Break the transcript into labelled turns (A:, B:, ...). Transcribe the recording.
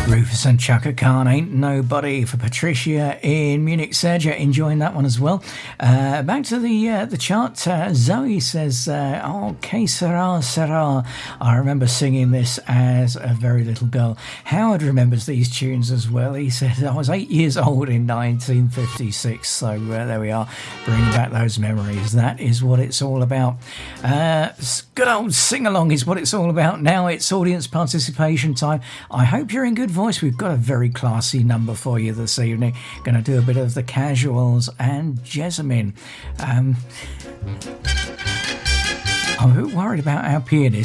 A: Rufus and Chaka Khan, Ain't Nobody, for Patricia in Munich. Sergio enjoying that one as well. Back to the chart. Zoe says, oh, que sera, sera. I remember singing this as a very little girl. Howard remembers these tunes as well. He said, I was 8 years old in 1956. So there we are, bringing back those memories. That is what it's all about. Good old sing-along is what it's all about. Now it's audience participation time. I hope you're in good voice. We've got a very classy number for you this evening. Going to do a bit of the Casuals and Jessamine. I'm a bit worried about our pianist.